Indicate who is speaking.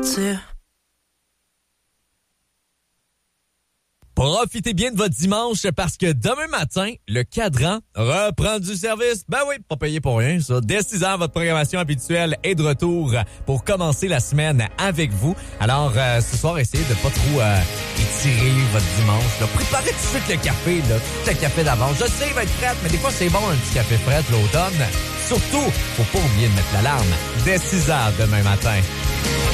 Speaker 1: mentir.
Speaker 2: Profitez bien de votre dimanche parce que demain matin, le cadran reprend du service. Ben oui, pas payé pour rien, ça. Dès 6 heures, votre programmation habituelle est de retour pour commencer la semaine avec vous. Alors, ce soir, essayez de pas trop étirer votre dimanche. Là. Préparez tout de suite le café, là. Tout le café d'avance. Je sais, il va être frais, mais des fois, c'est bon un petit café frais l'automne. Surtout, faut pas oublier de mettre l'alarme dès 6 heures demain matin.